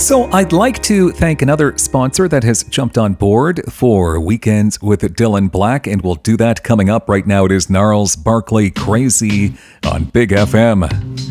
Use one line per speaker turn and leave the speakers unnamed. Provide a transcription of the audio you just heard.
So I'd like to thank another sponsor that has jumped on board for Weekends with Dylan Black, and we'll do that coming up. Right now it is Gnarls Barkley Crazy on Big FM.